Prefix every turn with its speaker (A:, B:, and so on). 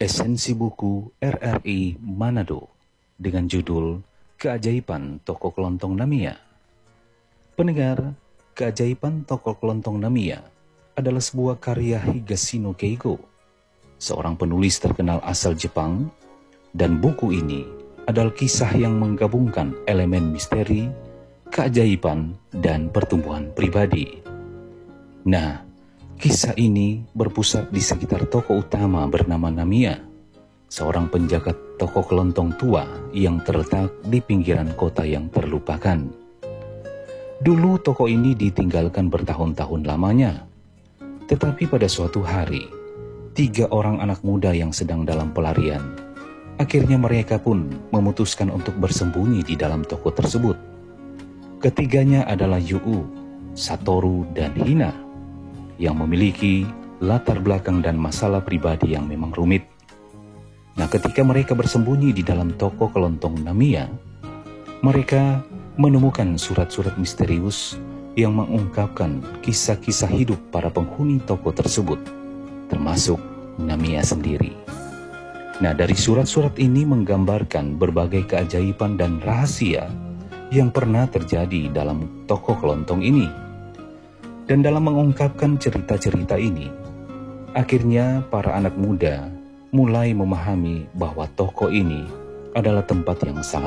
A: Esensi buku RRI Manado dengan judul Keajaiban Toko Kelontong Namia. Pendengar, Keajaiban Toko Kelontong Namia adalah sebuah karya Higashino Keigo, seorang penulis terkenal asal Jepang, dan buku ini adalah kisah yang menggabungkan elemen misteri, keajaiban, dan pertumbuhan pribadi. Nah, kisah ini berpusat di sekitar tokoh utama bernama Namia, seorang penjaga toko kelontong tua yang terletak di pinggiran kota yang terlupakan. Dulu toko ini ditinggalkan bertahun-tahun lamanya, tetapi pada suatu hari, 3 orang anak muda yang sedang dalam pelarian, akhirnya mereka pun memutuskan untuk bersembunyi di dalam toko tersebut. Ketiganya adalah Yuu, Satoru, dan Hina, yang memiliki latar belakang dan masalah pribadi yang memang rumit. Nah, ketika mereka bersembunyi di dalam toko kelontong Namia, mereka menemukan surat-surat misterius yang mengungkapkan kisah-kisah hidup para penghuni toko tersebut, termasuk Namia sendiri. Nah, dari surat-surat ini menggambarkan berbagai keajaiban dan rahasia yang pernah terjadi dalam toko kelontong ini. Dan dalam mengungkapkan cerita-cerita ini, akhirnya para anak muda mulai memahami bahwa toko ini adalah tempat yang sangat